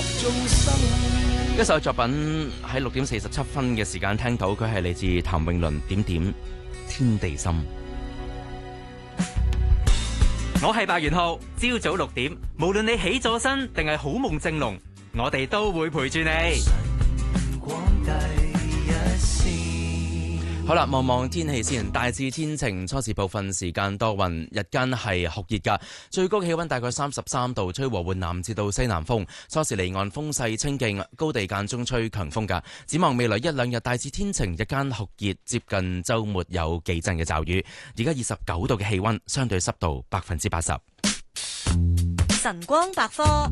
一首作品喺6點47分嘅時間聽到，佢係嚟自譚詠麟點點天地心。 我係白元浩，朝早6點，無論你起咗身定係好夢正濃，我哋都會陪住你。 好啦，望望天氣先，大致天晴，初時部分時間多雲，日間係酷熱㗎，最高氣溫大概33度，吹和緩南至到西南風，初時離岸風勢清勁，高地間中吹強風㗎。展望未來一兩日大致天晴，日間酷熱，接近週末有幾陣嘅驟雨。而家29度嘅氣溫，相對濕度80%。 晨光百科。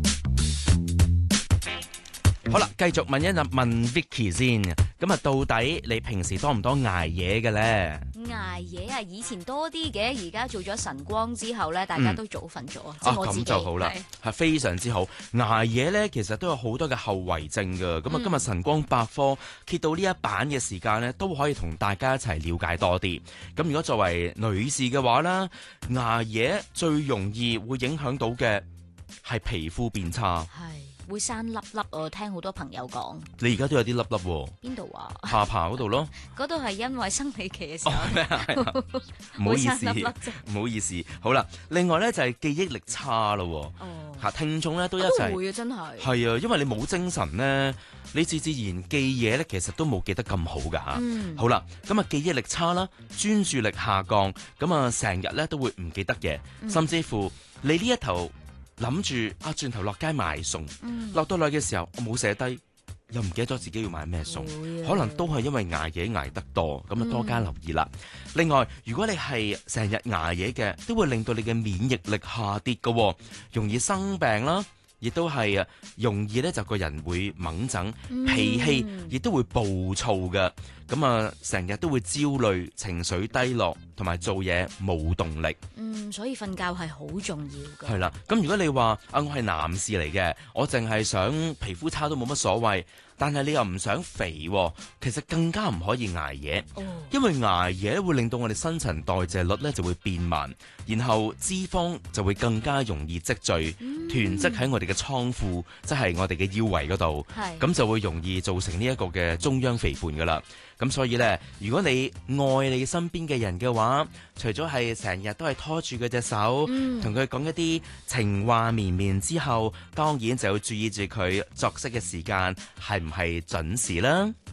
好啦，繼續問 Vicky 先，咁啊，到底你平時多唔多捱夜嘅咧？ 捱夜啊，以前多啲嘅，而家做咗晨光之後咧，大家都早瞓咗，即係我自己。 咁就好啦，係非常之好。捱夜咧，其實都有好多嘅後遺症噶。咁啊，今日晨光百科揭到呢一版嘅時間咧，都可以同大家一齊了解多啲。咁如果作為女士嘅話啦，捱夜最容易會影響到嘅係皮膚變差。 會生粒粒啊！聽好多朋友講， 你而家都有啲粒粒喎。 邊度啊？ 下巴嗰度咯。 嗰度係因為生理期嘅時候。 唔好意思，唔好意思。好啦，另外咧就係記憶力差咯。嚇，聽眾咧都一齊。 都會啊，真係。 係啊，因為你冇精神咧，你自然記嘢咧，其實都冇記得咁好㗎嚇。好啦，咁啊記憶力差啦，專注力下降，咁啊成日咧都會唔記得嘢，甚至乎你呢一頭諗住啊，轉頭落街買餸，落到嚟嘅時候我冇寫低，又唔記得咗自己要買咩餸，可能都係因為捱夜捱得多，咁啊多加留意啦。另外，如果你係成日捱夜嘅，都會令到你嘅免疫力下跌㗎，容易生病啦。亦都係啊，容易咧就個人會猛整，脾氣亦都會暴躁嘅，咁啊成日都會焦慮、情緒低落，同埋做嘢冇動力。 所以瞓覺係好重要嘅。 係啦，咁如果你話啊，我係男士嚟嘅，我淨係想皮膚差都冇乜所謂，但係你又唔想肥，其實更加唔可以捱夜，因為捱夜會令到我哋新陳代謝率咧就會變慢，然後脂肪就會更加容易積聚，囤積喺我哋嘅倉庫，即係我哋嘅腰圍嗰度，咁就會容易造成呢一個嘅中央肥胖噶啦。咁所以呢，如果你愛你身邊嘅人嘅話，除咗係成日都係拖住佢隻手，同佢講一啲情話綿綿之後，當然就要注意住佢作息嘅時間係唔係準時啦。